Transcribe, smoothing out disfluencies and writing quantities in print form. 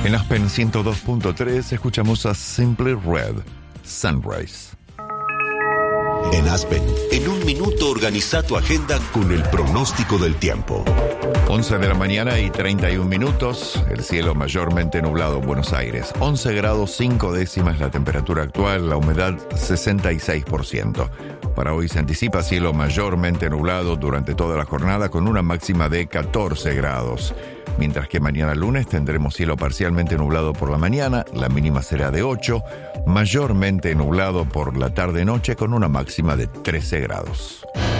En Aspen 102.3 escuchamos a Simply Red, Sunrise. En Aspen, en un minuto organiza tu agenda con el pronóstico del tiempo. 11 de la mañana y 31 minutos, el cielo mayormente nublado en Buenos Aires. 11 grados 5 décimas la temperatura actual, la humedad 66%. Para hoy se anticipa cielo mayormente nublado durante toda la jornada con una máxima de 14 grados. Mientras que mañana lunes tendremos cielo parcialmente nublado por la mañana, la mínima será de 8, mayormente nublado por la tarde-noche con una máxima de 13 grados.